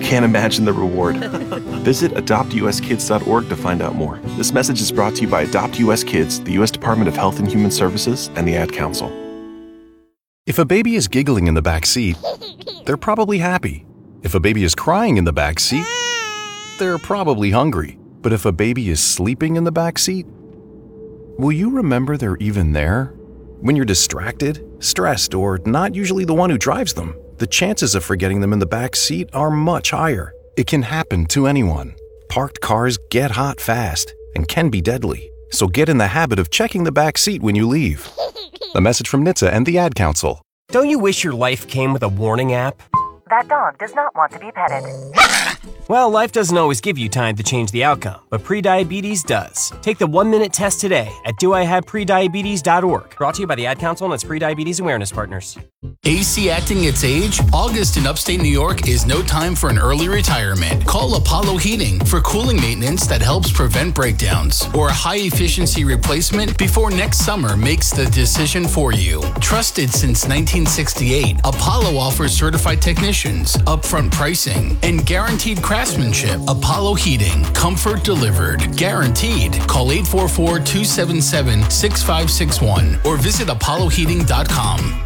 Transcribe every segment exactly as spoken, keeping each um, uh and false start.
can't imagine the reward. Visit adopt u s kids dot org to find out more. This message is brought to you by Adopt U S Kids, the U S Department of Health and Human Services, and the Ad Council. If a baby is giggling in the back seat, they're probably happy. If a baby is crying in the back seat, they're probably hungry. But if a baby is sleeping in the back seat, will you remember they're even there? When you're distracted, stressed, or not usually the one who drives them, the chances of forgetting them in the back seat are much higher. It can happen to anyone. Parked cars get hot fast and can be deadly. So get in the habit of checking the back seat when you leave. A message from N H T S A and the Ad Council. Don't you wish your life came with a warning app? That dog does not want to be petted. Well, life doesn't always give you time to change the outcome, but prediabetes does. Take the one-minute test today at do I have prediabetes dot org. Brought to you by the Ad Council and its prediabetes awareness partners. A C acting its age? August in upstate New York is no time for an early retirement. Call Apollo Heating for cooling maintenance that helps prevent breakdowns or a high-efficiency replacement before next summer makes the decision for you. Trusted since nineteen sixty-eight, Apollo offers certified technicians, upfront pricing, and guaranteed craftsmanship. Apollo Heating. Comfort delivered. Guaranteed. Call eight four four, two seven seven, six five six one or visit apollo heating dot com.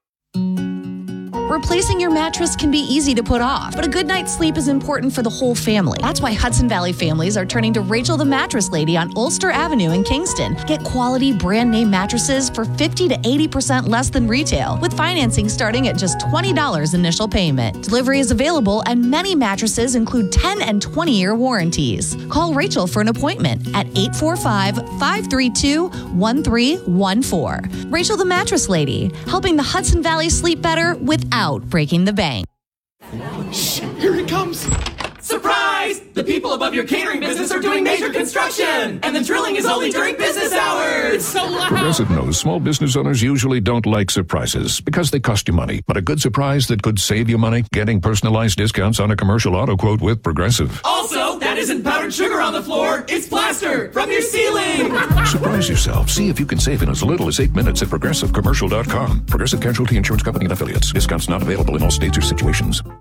Replacing your mattress can be easy to put off, but a good night's sleep is important for the whole family. That's why Hudson Valley families are turning to Rachel the Mattress Lady on Ulster Avenue in Kingston. Get quality brand name mattresses for fifty to eighty percent less than retail, with financing starting at just twenty dollars initial payment. Delivery is available, and many mattresses include ten and twenty year warranties. Call Rachel for an appointment at eight four five, five three two, one three one four. Rachel the Mattress Lady, helping the Hudson Valley sleep better without breaking the bank. Shh, here it comes. Surprise! The people above your catering business are doing major construction, and the drilling is only during business hours. It's so loud. Progressive knows small business owners usually don't like surprises because they cost you money. But a good surprise that could save you money? Getting personalized discounts on a commercial auto quote with Progressive. Also, that isn't powdered sugar on the floor. It's plaster from your ceiling. Surprise yourself. See if you can save in as little as eight minutes at progressive commercial dot com. Progressive Casualty Insurance Company and Affiliates. Discounts not available in all states or situations.